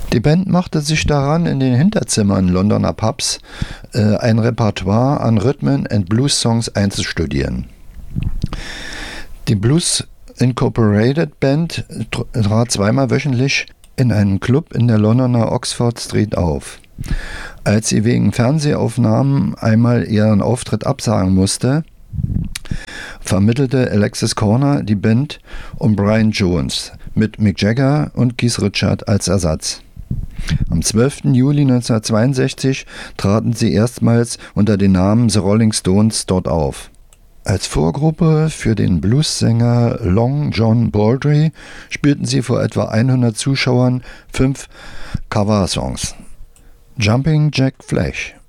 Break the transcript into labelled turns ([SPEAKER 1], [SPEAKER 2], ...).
[SPEAKER 1] Die Band machte sich daran, in den Hinterzimmern Londoner Pubs ein Repertoire an Rhythm and Blues-Songs einzustudieren. Die Blues Incorporated Band trat zweimal wöchentlich in einem Club in der Londoner Oxford Street auf. Als sie wegen Fernsehaufnahmen einmal ihren Auftritt absagen musste, vermittelte Alexis Corner die Band um Brian Jones mit Mick Jagger und Keith Richards als Ersatz. Am 12. Juli 1962 traten sie erstmals unter dem Namen The Rolling Stones dort auf. Als Vorgruppe für den Bluessänger Long John Baldry spielten sie vor etwa 100 Zuschauern 5 Coversongs. Jumping Jack Flash,